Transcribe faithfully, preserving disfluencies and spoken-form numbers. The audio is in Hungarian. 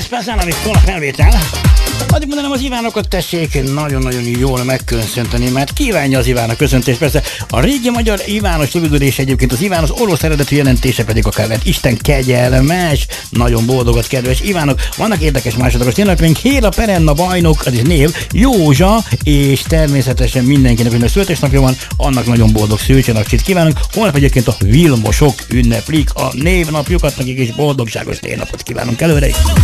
Spazán, amit szól a felvétel. Addig mondanám, az Ivánokat tessék nagyon-nagyon jól megköszönteni, mert kívánja az Iván a köszöntést. Persze a régi magyar Ivános rövidülés egyébként az Iván, az orosz eredetű jelentése pedig akár lett Isten kegyelmes, nagyon boldogat, kedves Ivánok. Vannak érdekes másodlagos tényleg, Héra Perenna bajnok, az is név, Józsa, és természetesen mindenkinek, akinek születésnapja van, annak nagyon boldog szülcsönapcsit kívánunk. Holnap egyébként a Vilmosok ünneplik a névnapjukat, nekik is boldogságos névnapot kívánunk előre is.